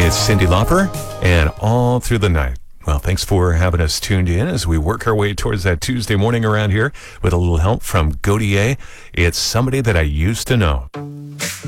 It's Cyndi Lauper and All Through the Night. Well, thanks for having us tuned in as we work our way towards that Tuesday morning around here with a little help from Gotye. It's Somebody That I Used to Know.